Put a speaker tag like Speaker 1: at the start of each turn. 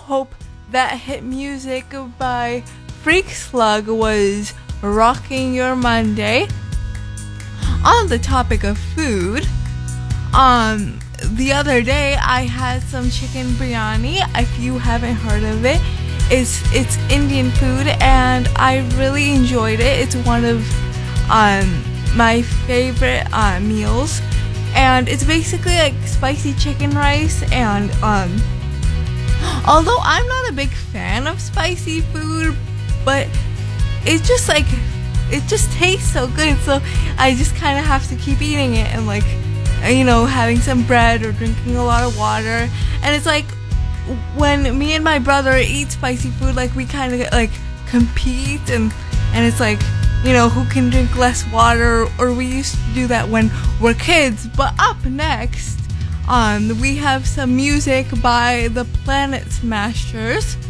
Speaker 1: hope that hit music by Freak Slug was rocking your Monday. On the topic of food, the other day I had some chicken biryani. If you haven't heard of it, it's Indian food and I really enjoyed it. It's one of my favorite meals, and it's basically like spicy chicken rice. And although I'm not a big fan of spicy food, but it just tastes so good, so I just kind of have to keep eating it and having some bread or drinking a lot of water. And it's like when me and my brother eat spicy food, we kind of compete, and it's who can drink less water, or we used to do that when we're kids. But up next, we have some music by the Planet Smashers.